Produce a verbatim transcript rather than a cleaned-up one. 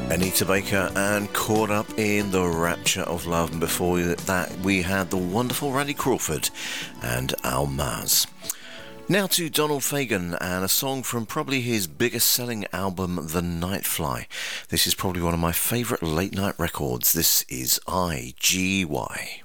Anita Baker and Caught Up in the Rapture of Love. And before that, we had the wonderful Randy Crawford and Almaz. Now to Donald Fagen and a song from probably his biggest selling album, The Nightfly. This is probably one of my favourite late night records. This is I G Y.